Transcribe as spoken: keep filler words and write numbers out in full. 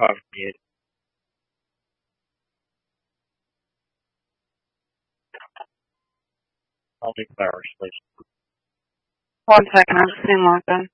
off mute. I'll declare our sleep. One second, I'm just seeing logged in.